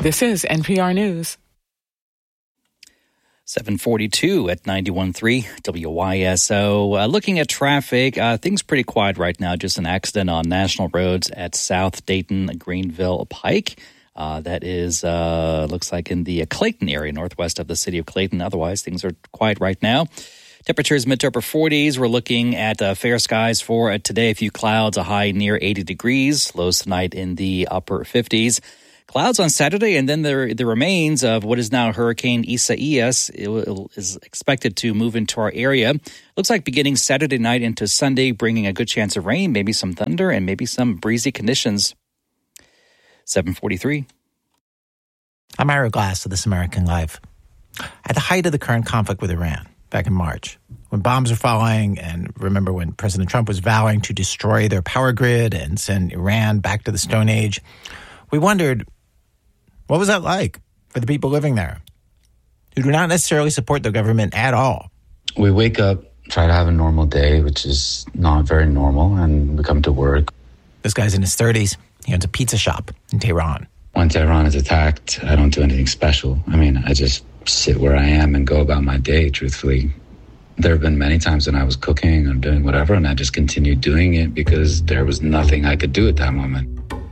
This is NPR News. 7:42 at 91.3 WYSO. Looking at traffic, things pretty quiet right now. Just an accident on national roads at South Dayton Greenville Pike. That is, looks like in the Clayton area, northwest of the city of Clayton. Otherwise, things are quiet right now. Temperatures mid to upper 40s. We're looking at fair skies for today. A few clouds, a high near 80 degrees. Lows tonight in the upper 50s. Clouds on Saturday, and then the remains of what is now Hurricane Isaias is expected to move into our area. Looks like beginning Saturday night into Sunday, bringing a good chance of rain, maybe some thunder, and maybe some breezy conditions. 7:43. I'm Ira Glass of This American Life. At the height of the current conflict with Iran, back in March, when bombs were falling, and remember when President Trump was vowing to destroy their power grid and send Iran back to the Stone Age, we wondered, what was that like for the people living there who do not necessarily support the government at all? We wake up, try to have a normal day, which is not very normal, and we come to work. This guy's in his 30s. He owns a pizza shop in Tehran. When Tehran is attacked, I don't do anything special. I mean, I just sit where I am and go about my day, truthfully. There have been many times when I was cooking or doing whatever, and I just continued doing it because there was nothing I could do at that moment.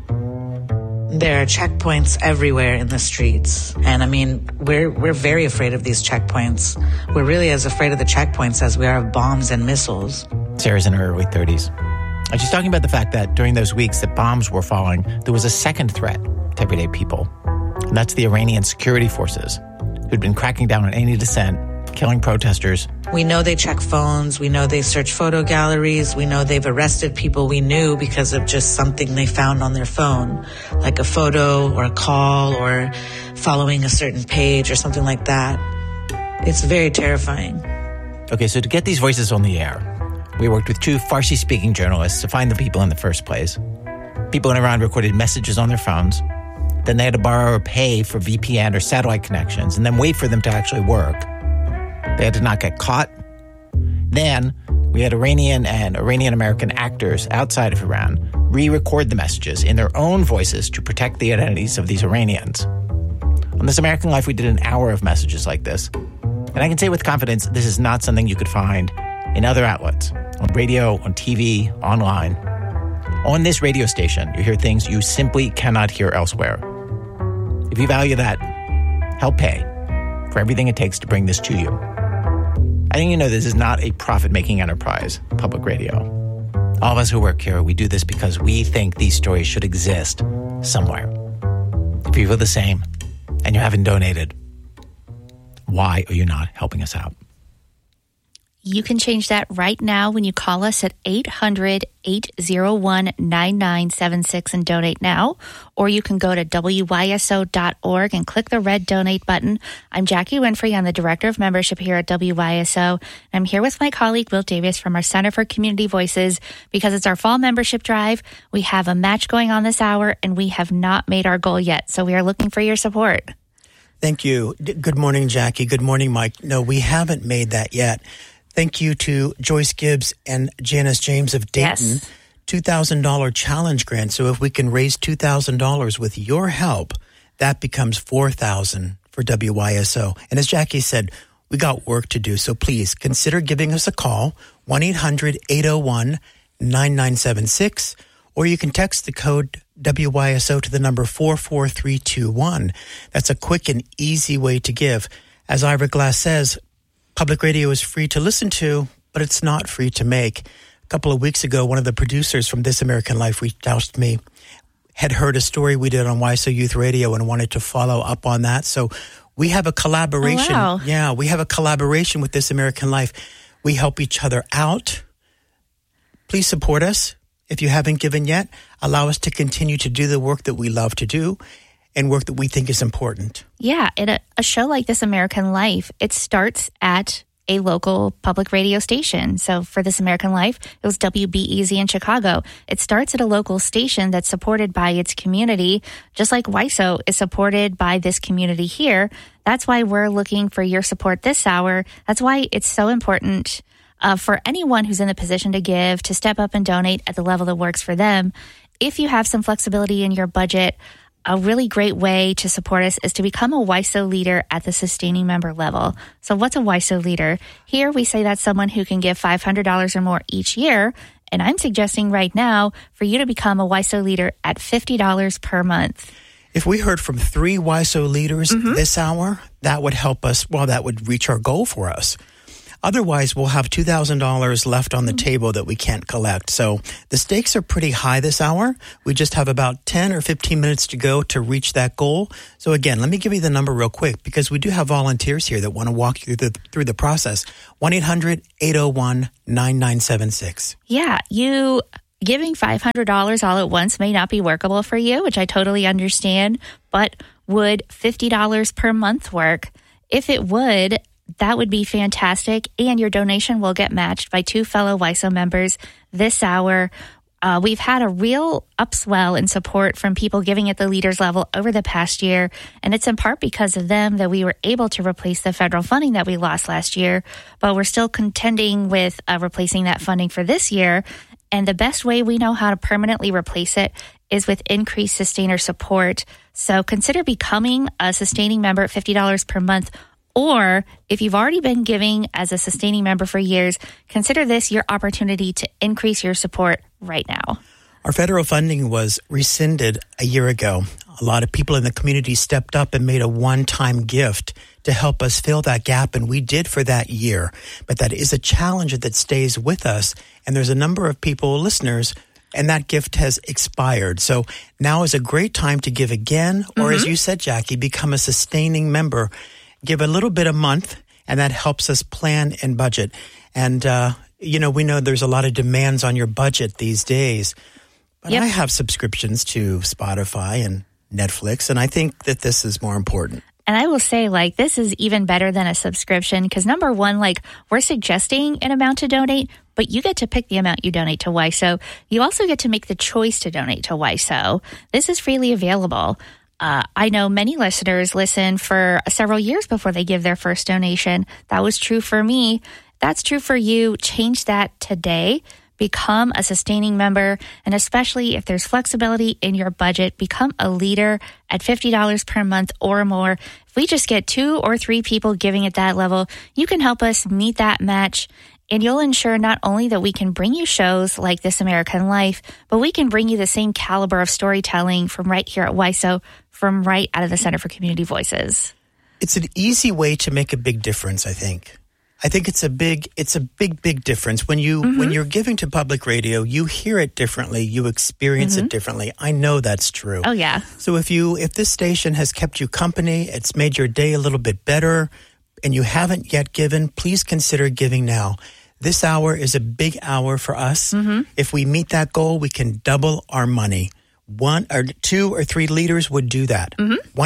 There are checkpoints everywhere in the streets. And I mean, we're very afraid of these checkpoints. We're really as afraid of the checkpoints as we are of bombs and missiles. Sarah's in her early 30s. And she's talking about the fact that during those weeks that bombs were falling, there was a second threat to everyday people. And that's the Iranian security forces who'd been cracking down on any dissent, killing protesters. We know they check phones. We know they search photo galleries. We know they've arrested people we knew because of just something they found on their phone, like a photo or a call or following a certain page or something like that. It's very terrifying. Okay, so to get these voices on the air, we worked with two Farsi-speaking journalists to find the people in the first place. People in Iran recorded messages on their phones. Then they had to borrow or pay for VPN or satellite connections and then wait for them to actually work. They had to not get caught. Then we had Iranian and Iranian-American actors outside of Iran re-record the messages in their own voices to protect the identities of these Iranians. On This American Life, we did an hour of messages like this. And I can say with confidence, this is not something you could find in other outlets, on radio, on TV, online. On this radio station, you hear things you simply cannot hear elsewhere. If you value that, help pay for everything it takes to bring this to you. I think you know this is not a profit-making enterprise, public radio. All of us who work here, we do this because we think these stories should exist somewhere. If you feel the same and you haven't donated, why are you not helping us out? You can change that right now when you call us at 800-801-9976 and donate now. Or you can go to WYSO.org and click the red donate button. I'm Jackie Winfrey. I'm the Director of Membership here at WYSO. I'm here with my colleague, Will Davis, from our Center for Community Voices. Because it's our fall membership drive, we have a match going on this hour, and we have not made our goal yet. So we are looking for your support. Thank you. Good morning, Jackie. Good morning, Mike. No, we haven't made that yet. Thank you to Joyce Gibbs and Janice James of Dayton. Yes. $2,000 challenge grant. So if we can raise $2,000 with your help, that becomes $4,000 for WYSO. And as Jackie said, we got work to do. So please consider giving us a call, 1-800-801-9976, or you can text the code WYSO to the number 44321. That's a quick and easy way to give. As Ira Glass says, public radio is free to listen to, but it's not free to make. A couple of weeks ago, one of the producers from This American Life reached out to me, had heard a story we did on YSO Youth Radio and wanted to follow up on that. So we have a collaboration. Oh, wow. Yeah, we have a collaboration with This American Life. We help each other out. Please support us. If you haven't given yet, allow us to continue to do the work that we love to do and work that we think is important. Yeah, a show like This American Life, it starts at a local public radio station. So for This American Life, it was WBEZ in Chicago. It starts at a local station that's supported by its community, just like WYSO is supported by this community here. That's why we're looking for your support this hour. That's why it's so important for anyone who's in the position to give, to step up and donate at the level that works for them. If you have some flexibility in your budget, a really great way to support us is to become a WISO leader at the sustaining member level. So what's a WISO leader? Here we say that's someone who can give $500 or more each year. And I'm suggesting right now for you to become a WISO leader at $50 per month. If we heard from 3 WISO leaders this hour, that would help us. Well, that would reach our goal for us. Otherwise, we'll have $2,000 left on the table that we can't collect. So the stakes are pretty high this hour. We just have about 10 or 15 minutes to go to reach that goal. So again, let me give you the number real quick because we do have volunteers here that want to walk you through the process. 1-800-801-9976. Yeah, you giving $500 all at once may not be workable for you, which I totally understand, but would $50 per month work? If it would, that would be fantastic, and your donation will get matched by 2 fellow WISO members this hour. We've had a real upswell in support from people giving at the leaders level over the past year, and it's in part because of them that we were able to replace the federal funding that we lost last year, but we're still contending with replacing that funding for this year, and the best way we know how to permanently replace it is with increased sustainer support. So consider becoming a sustaining member at $50 per month. Or if you've already been giving as a sustaining member for years, consider this your opportunity to increase your support right now. Our federal funding was rescinded a year ago. A lot of people in the community stepped up and made a one-time gift to help us fill that gap, and we did for that year. But that is a challenge that stays with us, and there's a number of people, listeners, and that gift has expired. So now is a great time to give again, or as you said, Jackie, become a sustaining member. Give a little bit a month, and that helps us plan and budget. And, we know there's a lot of demands on your budget these days. But I have subscriptions to Spotify and Netflix, and I think that this is more important. And I will say, this is even better than a subscription because, number one, we're suggesting an amount to donate, but you get to pick the amount you donate to WISO. You also get to make the choice to donate to WISO. This is freely available. I know many listeners listen for several years before they give their first donation. That was true for me. That's true for you. Change that today. Become a sustaining member, and especially if there's flexibility in your budget, become a leader at $50 per month or more. If we just get 2 or 3 people giving at that level, you can help us meet that match, and you'll ensure not only that we can bring you shows like This American Life, but we can bring you the same caliber of storytelling from right here at WISO, from right out of the Center for Community Voices. It's an easy way to make a big difference, I think. I think it's a big difference. When you're giving to public radio, you hear it differently, you experience it differently. I know that's true. Oh yeah. So if this station has kept you company, it's made your day a little bit better, and you haven't yet given, please consider giving now. This hour is a big hour for us. If we meet that goal, we can double our money. 1 or 2 or 3 leaders would do that.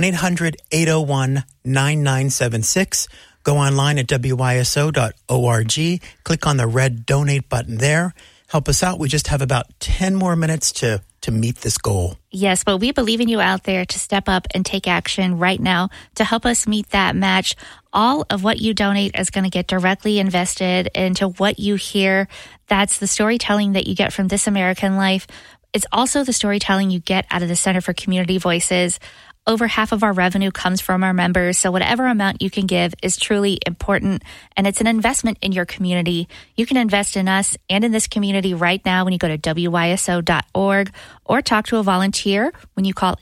1-800-801-9976. Go online at WISO.org. Click on the red donate button there. Help us out. We just have about 10 more minutes to meet this goal. Yes, but we believe in you out there to step up and take action right now to help us meet that match. All of what you donate is going to get directly invested into what you hear. That's the storytelling that you get from This American Life. It's also the storytelling you get out of the Center for Community Voices. Over half of our revenue comes from our members, so whatever amount you can give is truly important, and it's an investment in your community. You can invest in us and in this community right now when you go to WISO.org or talk to a volunteer when you call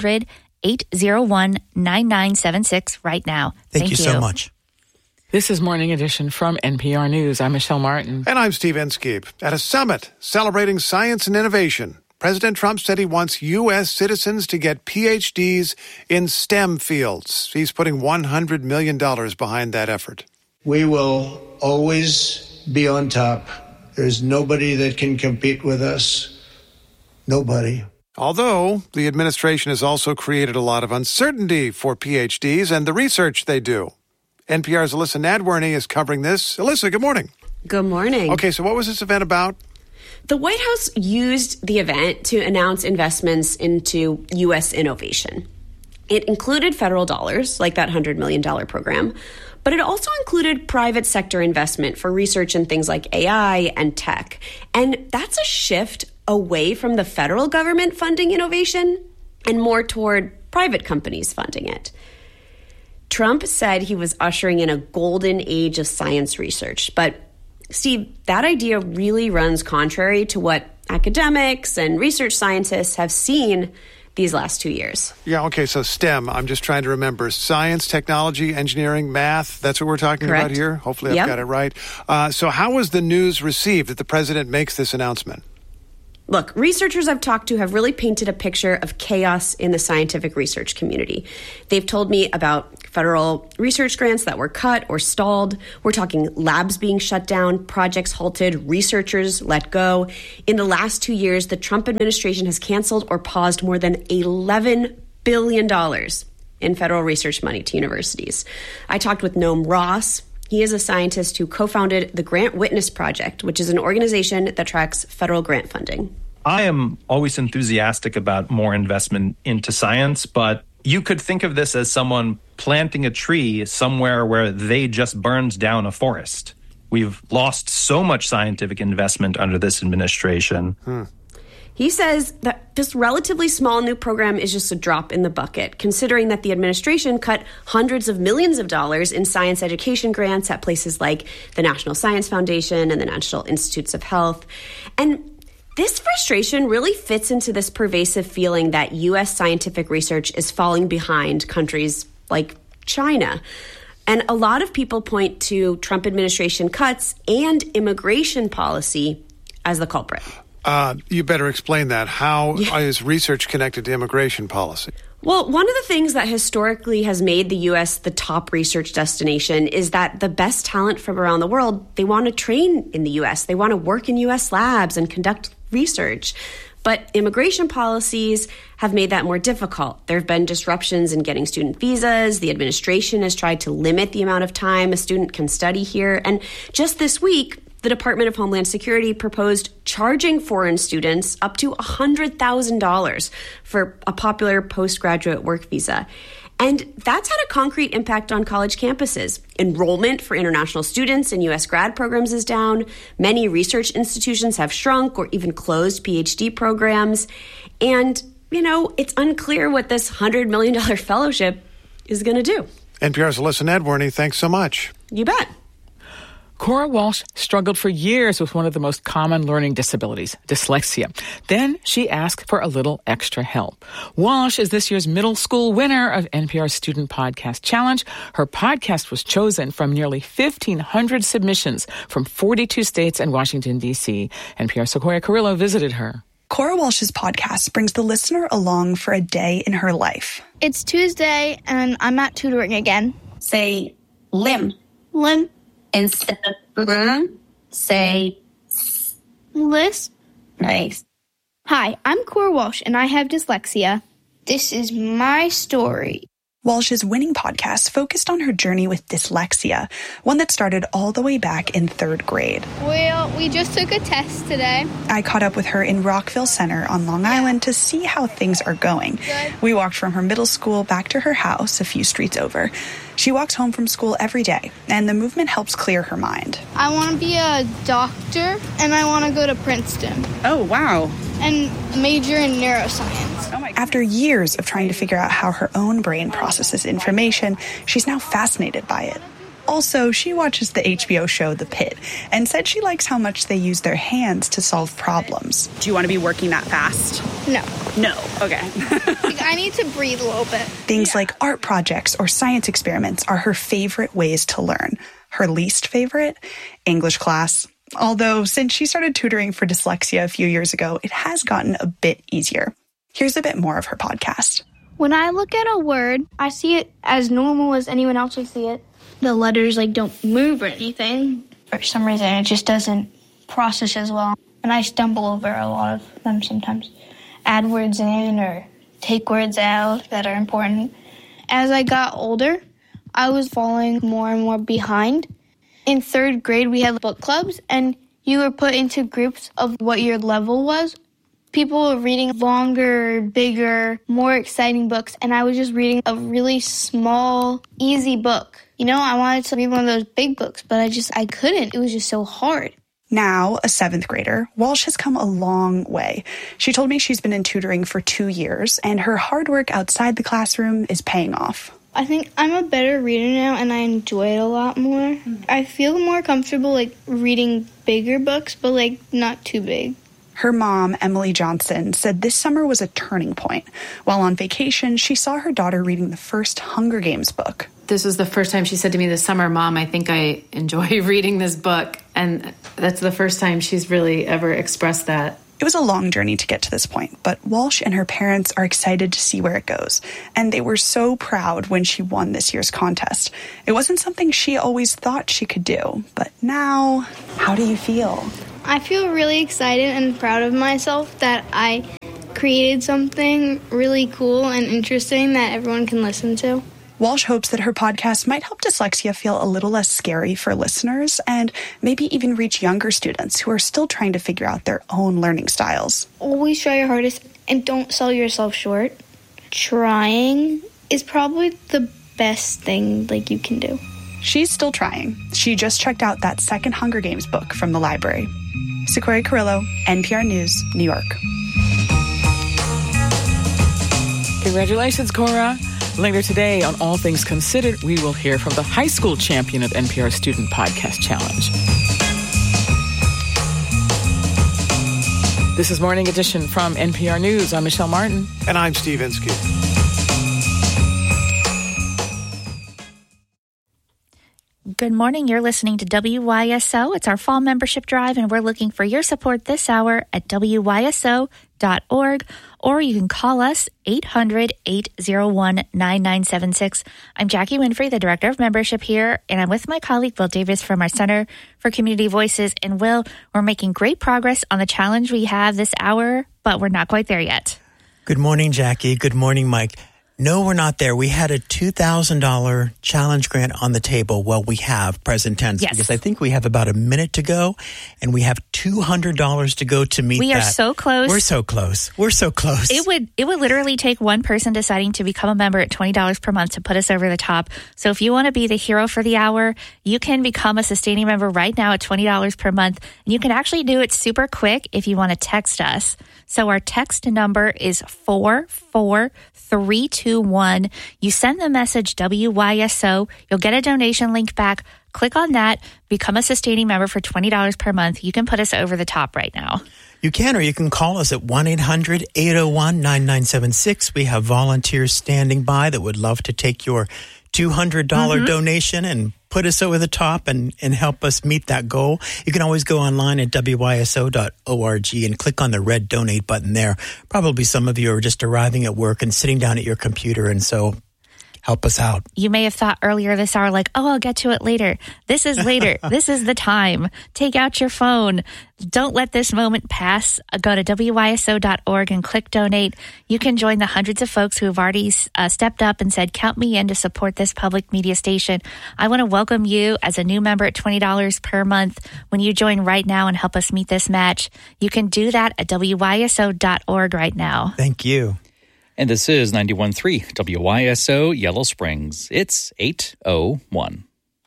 800-801-9976 right now. Thank you so much. This is Morning Edition from NPR News. I'm Michelle Martin. And I'm Steve Inskeep. At a summit celebrating science and innovation, President Trump said he wants U.S. citizens to get PhDs in STEM fields. He's putting $100 million behind that effort. We will always be on top. There's nobody that can compete with us. Nobody. Although the administration has also created a lot of uncertainty for PhDs and the research they do. NPR's Alyssa Nadworny is covering this. Alyssa, good morning. Good morning. Okay, so what was this event about? The White House used the event to announce investments into U.S. innovation. It included federal dollars, like that $100 million program, but it also included private sector investment for research in things like AI and tech. And that's a shift away from the federal government funding innovation and more toward private companies funding it. Trump said he was ushering in a golden age of science research. But, Steve, that idea really runs contrary to what academics and research scientists have seen these last 2 years. Yeah, okay, so STEM, I'm just trying to remember. Science, technology, engineering, math, that's what we're talking Correct. about here? Hopefully I've got it right. So how was the news received that the president makes this announcement? Look, researchers I've talked to have really painted a picture of chaos in the scientific research community. They've told me about federal research grants that were cut or stalled. We're talking labs being shut down, projects halted, researchers let go. In the last 2 years, the Trump administration has canceled or paused more than $11 billion in federal research money to universities. I talked with Noam Ross. He is a scientist who co-founded the Grant Witness Project, which is an organization that tracks federal grant funding. I am always enthusiastic about more investment into science, but you could think of this as someone planting a tree somewhere where they just burned down a forest. We've lost so much scientific investment under this administration. He says that this relatively small new program is just a drop in the bucket, considering that the administration cut hundreds of millions of dollars in science education grants at places like the National Science Foundation and the National Institutes of Health. And this frustration really fits into this pervasive feeling that U.S. scientific research is falling behind countries like China. And a lot of people point to Trump administration cuts and immigration policy as the culprit. You better explain that. How is research connected to immigration policy? Well, one of the things that historically has made the U.S. the top research destination is that the best talent from around the world, they want to train in the U.S. They want to work in U.S. labs and conduct research. But immigration policies have made that more difficult. There have been disruptions in getting student visas. The administration has tried to limit the amount of time a student can study here. And just this week, the Department of Homeland Security proposed charging foreign students up to $100,000 for a popular postgraduate work visa. And that's had a concrete impact on college campuses. Enrollment for international students in U.S. grad programs is down. Many research institutions have shrunk or even closed PhD programs. And, it's unclear what this $100 million fellowship is going to do. NPR's Alyssa Nedworny, thanks so much. You bet. Cora Walsh struggled for years with one of the most common learning disabilities, dyslexia. Then she asked for a little extra help. Walsh is this year's middle school winner of NPR's Student Podcast Challenge. Her podcast was chosen from nearly 1,500 submissions from 42 states and Washington, D.C. NPR's Sequoia Carrillo visited her. Cora Walsh's podcast brings the listener along for a day in her life. It's Tuesday, and I'm at tutoring again. Say limb. Limb. Instead of say lisp. Nice. Hi, I'm Cora Walsh, and I have dyslexia. This is my story. Walsh's winning podcast focused on her journey with dyslexia, one that started all the way back in 3rd grade. Well, we just took a test today. I caught up with her in Rockville Center on Long Island to see how things are going. Good. We walked from her middle school back to her house a few streets over. She walks home from school every day, and the movement helps clear her mind. I want to be a doctor, and I want to go to Princeton. Oh, wow. And major in neuroscience. After years of trying to figure out how her own brain processes information, she's now fascinated by it. Also, she watches the HBO show The Pit and said she likes how much they use their hands to solve problems. Do you want to be working that fast? No. No. Okay. I need to breathe a little bit. Things like art projects or science experiments are her favorite ways to learn. Her least favorite? English class. Although, since she started tutoring for dyslexia a few years ago, it has gotten a bit easier. Here's a bit more of her podcast. When I look at a word, I see it as normal as anyone else would see it. The letters, don't move or anything. For some reason, it just doesn't process as well. And I stumble over a lot of them sometimes. Add words in or take words out that are important. As I got older, I was falling more and more behind. In 3rd grade, we had book clubs, and you were put into groups of what your level was. People were reading longer, bigger, more exciting books, and I was just reading a really small, easy book. I wanted to read one of those big books, but I couldn't. It was just so hard. Now, a 7th grader, Walsh has come a long way. She told me she's been in tutoring for 2 years, and her hard work outside the classroom is paying off. I think I'm a better reader now, and I enjoy it a lot more. I feel more comfortable, reading bigger books, but, not too big. Her mom, Emily Johnson, said this summer was a turning point. While on vacation, she saw her daughter reading the first Hunger Games book. This was the first time she said to me this summer, "Mom, I think I enjoy reading this book." And that's the first time she's really ever expressed that. It was a long journey to get to this point, but Walsh and her parents are excited to see where it goes. And they were so proud when she won this year's contest. It wasn't something she always thought she could do, but now, how do you feel? I feel really excited and proud of myself that I created something really cool and interesting that everyone can listen to. Walsh hopes that her podcast might help dyslexia feel a little less scary for listeners and maybe even reach younger students who are still trying to figure out their own learning styles. Always try your hardest and don't sell yourself short. Trying is probably the best thing you can do. She's still trying. She just checked out that second Hunger Games book from the library. Sequoia Carrillo, NPR News, New York. Congratulations, Cora. Later today on All Things Considered, we will hear from the high school champion of NPR Student Podcast Challenge. This is Morning Edition from NPR News. I'm Michelle Martin. And I'm Steve Inskeep. Good morning. You're listening to WYSO. It's our fall membership drive, and we're looking for your support this hour at WYSO.org, or you can call us 800-801-9976. I'm Jackie Winfrey, the Director of Membership here, and I'm with my colleague Will Davis from our Center for Community Voices. And Will, we're making great progress on the challenge we have this hour, but we're not quite there yet. Good morning, Jackie. Good morning, Mike. No, we're not there. We had a $2,000 challenge grant on the table. Well, we have, present tense, yes, because I think we have about a minute to go, and we have $200 to go to meet that. We are so close. We're so close. We're so close. It would literally take one person deciding to become a member at $20 per month to put us over the top. So if you want to be the hero for the hour, you can become a sustaining member right now at $20 per month. And you can actually do it super quick if you want to text us. So our text number is 44321. You send the message WYSO. You'll get a donation link back. Click on that. Become a sustaining member for $20 per month. You can put us over the top right now. You can, or you can call us at 1-800-801-9976. We have volunteers standing by that would love to take your $200 donation and put us over the top and help us meet that goal. You can always go online at wyso.org and click on the red donate button there. Probably some of you are just arriving at work and sitting down at your computer, and so help us out. You may have thought earlier this hour, I'll get to it later. This is later. This is the time. Take out your phone. Don't let this moment pass. Go to wyso.org and click donate. You can join the hundreds of folks who have already stepped up and said, count me in to support this public media station. I want to welcome you as a new member at $20 per month when you join right now and help us meet this match. You can do that at wyso.org right now. Thank you. And this is 91.3 WYSO Yellow Springs. It's 8:01.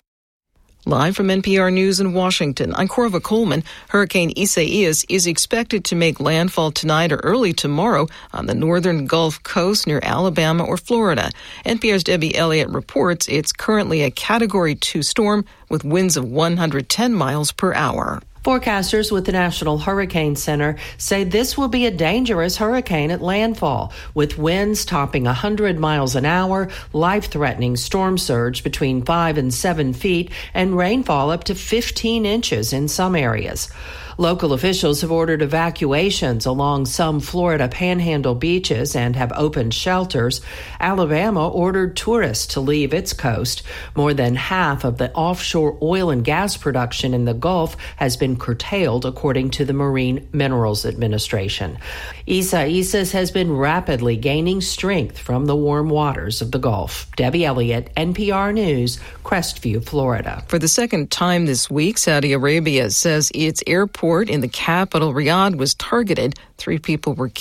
Live from NPR News in Washington, I'm Corva Coleman. Hurricane Isaias is expected to make landfall tonight or early tomorrow on the northern Gulf Coast near Alabama or Florida. NPR's Debbie Elliott reports it's currently a Category 2 storm with winds of 110 miles per hour. Forecasters with the National Hurricane Center say this will be a dangerous hurricane at landfall, with winds topping 100 miles an hour, life-threatening storm surge between 5 and 7 feet, and rainfall up to 15 inches in some areas. Local officials have ordered evacuations along some Florida Panhandle beaches and have opened shelters. Alabama ordered tourists to leave its coast. More than half of the offshore oil and gas production in the Gulf has been curtailed, according to the Marine Minerals Administration. Isaias has been rapidly gaining strength from the warm waters of the Gulf. Debbie Elliott, NPR News, Crestview, Florida. For the second time this week, Saudi Arabia says its airport in the capital, Riyadh, was targeted. 3 people were killed,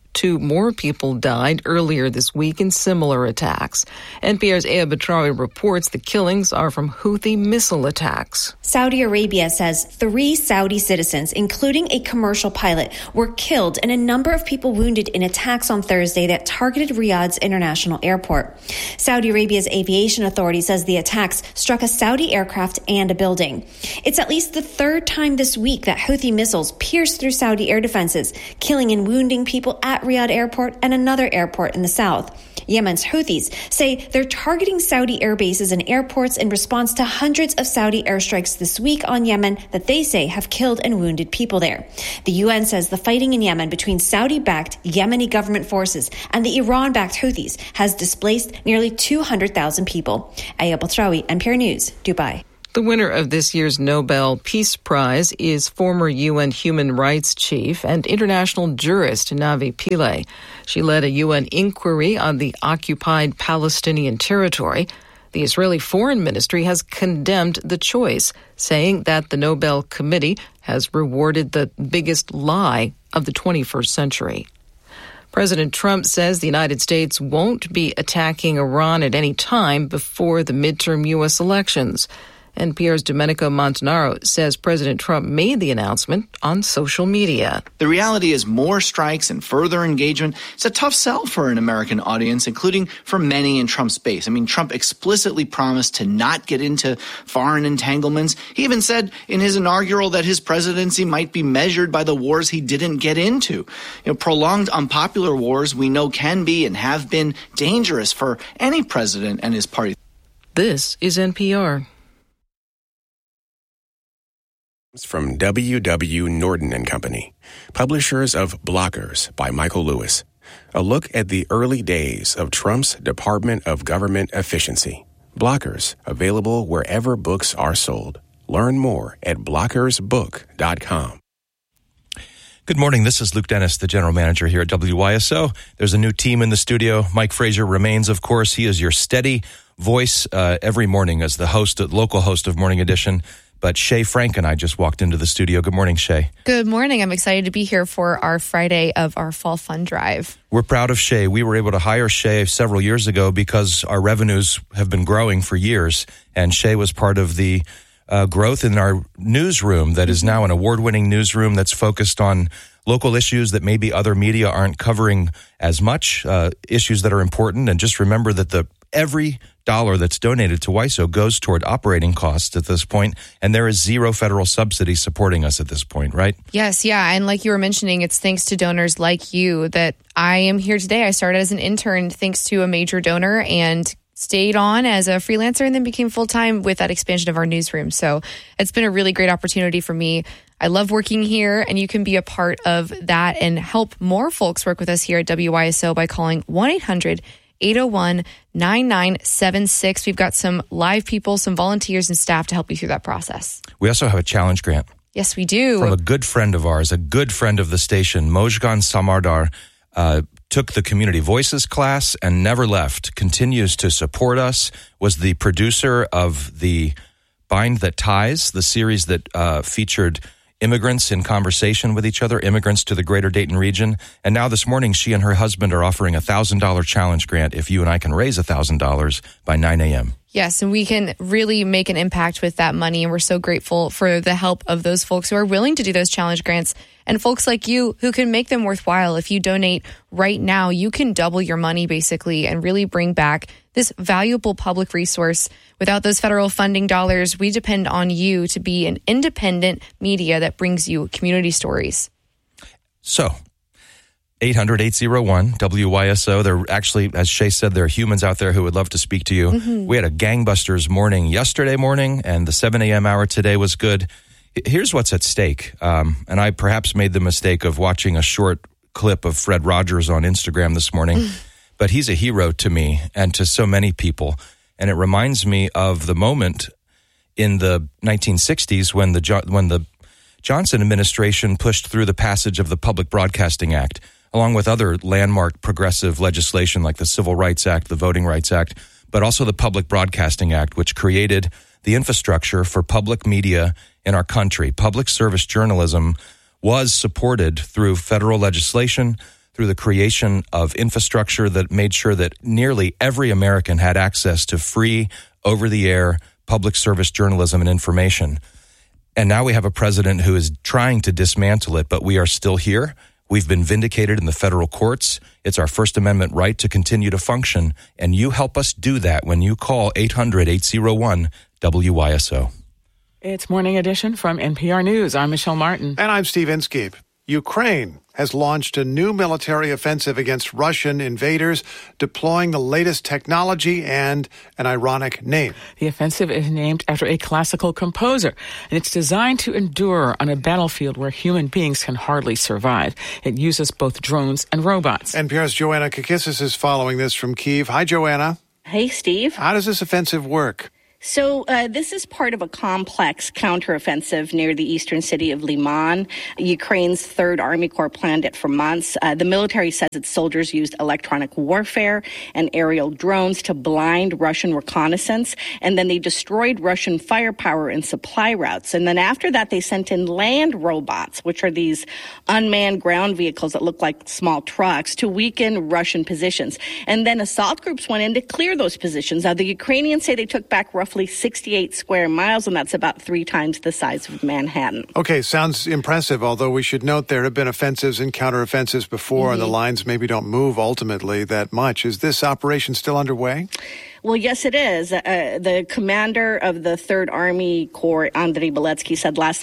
2 more people died earlier this week in similar attacks. NPR's Aya Batrawi reports the killings are from Houthi missile attacks. Saudi Arabia says 3 Saudi citizens, including a commercial pilot, were killed and a number of people wounded in attacks on Thursday that targeted Riyadh's international airport. Saudi Arabia's aviation authority says the attacks struck a Saudi aircraft and a building. It's at least the 3rd time this week that Houthi missiles pierced through Saudi air defenses, killing and wounding people at Riyadh Airport and another airport in the south. Yemen's Houthis say they're targeting Saudi air bases and airports in response to hundreds of Saudi airstrikes this week on Yemen that they say have killed and wounded people there. The UN says the fighting in Yemen between Saudi-backed Yemeni government forces and the Iran-backed Houthis has displaced nearly 200,000 people. Aya Batrawi, NPR News, Dubai. The winner of this year's Nobel Peace Prize is former UN human rights chief and international jurist Navi Pillay. She led a UN inquiry on the occupied Palestinian territory. The Israeli Foreign Ministry has condemned the choice, saying that the Nobel Committee has rewarded the biggest lie of the 21st century. President Trump says the United States won't be attacking Iran at any time before the midterm U.S. elections. NPR's Domenico Montanaro says President Trump made the announcement on social media. The reality is more strikes and further engagement. It's a tough sell for an American audience, including for many in Trump's base. I mean, Trump explicitly promised to not get into foreign entanglements. He even said in his inaugural that his presidency might be measured by the wars he didn't get into. Prolonged unpopular wars we know can be and have been dangerous for any president and his party. This is NPR. From W.W. Norton and Company, publishers of Blockers by Michael Lewis. A look at the early days of Trump's Department of Government Efficiency. Blockers, available wherever books are sold. Learn more at blockersbook.com. Good morning. This is Luke Dennis, the general manager here at WYSO. There's a new team in the studio. Mike Frazier remains, of course. He is your steady voice every morning as the host, local host of Morning Edition. But Shay Frank and I just walked into the studio. Good morning, Shay. Good morning. I'm excited to be here for our Friday of our Fall Fund Drive. We're proud of Shay. We were able to hire Shay several years ago because our revenues have been growing for years. And Shay was part of the growth in our newsroom that is now an award-winning newsroom that's focused on local issues that maybe other media aren't covering as much, issues that are important. And just remember that every dollar that's donated to WYSO goes toward operating costs at this point, and there is zero federal subsidy supporting us at this point, right? Yes, yeah, and like you were mentioning, it's thanks to donors like you that I am here today. I started as an intern thanks to a major donor and stayed on as a freelancer and then became full-time with that expansion of our newsroom. So it's been a really great opportunity for me. I love working here, and you can be a part of that and help more folks work with us here at WYSO by calling 1-800-801-9976. We've got some live people, some volunteers and staff to help you through that process. We also have a challenge grant. Yes, we do. From a good friend of ours, a good friend of the station, Mojgan Samardar, took the Community Voices class and never left, continues to support us, was the producer of the Bind That Ties, the series that featured immigrants in conversation with each other, immigrants to the greater Dayton region. And now this morning, she and her husband are offering a $1,000 challenge grant if you and I can raise $1,000 by 9 a.m. Yes, and we can really make an impact with that money, and we're so grateful for the help of those folks who are willing to do those challenge grants and folks like you who can make them worthwhile. If you donate right now, you can double your money basically and really bring back this valuable public resource. Without those federal funding dollars, we depend on you to be an independent media that brings you community stories. So, 800-801-WYSO. There actually, as Shay said, there are humans out there who would love to speak to you. Mm-hmm. We had a gangbusters morning yesterday morning, and the 7 a.m. hour today was good. Here's what's at stake. And I perhaps made the mistake of watching a short clip of Fred Rogers on Instagram this morning. But he's a hero to me and to so many people. And it reminds me of the moment in the 1960s when the Johnson administration pushed through the passage of the Public Broadcasting Act, along with other landmark progressive legislation like the Civil Rights Act, the Voting Rights Act, but also the Public Broadcasting Act, which created the infrastructure for public media in our country. Public service journalism was supported through federal legislation, through the creation of infrastructure that made sure that nearly every American had access to free, over-the-air, public service journalism and information. And now we have a president who is trying to dismantle it, but we are still here. We've been vindicated in the federal courts. It's our First Amendment right to continue to function, and you help us do that when you call 800-801-WYSO. It's Morning Edition from NPR News. I'm Michelle Martin. And I'm Steve Inskeep. Ukraine has launched a new military offensive against Russian invaders, deploying the latest technology and an ironic name. The offensive is named after a classical composer, and it's designed to endure on a battlefield where human beings can hardly survive. It uses both drones and robots. NPR's Joanna Kakissis is following this from Kyiv. Hi, Joanna. Hey, Steve. How does this offensive work? So this is part of a complex counteroffensive near the eastern city of Liman. Ukraine's Third Army Corps planned it for months. The military says its soldiers used electronic warfare and aerial drones to blind Russian reconnaissance, and then they destroyed Russian firepower and supply routes. And then after that, they sent in land robots, which are these unmanned ground vehicles that look like small trucks, to weaken Russian positions. And then assault groups went in to clear those positions. Now, the Ukrainians say they took back roughly 68 square miles, and that's about 3 times the size of Manhattan. Okay, sounds impressive, although we should note there have been offensives and counteroffensives before, and the lines maybe don't move ultimately that much. Is this operation still underway? Well, yes, it is. The commander of the Third Army Corps, Andriy Beletsky, said last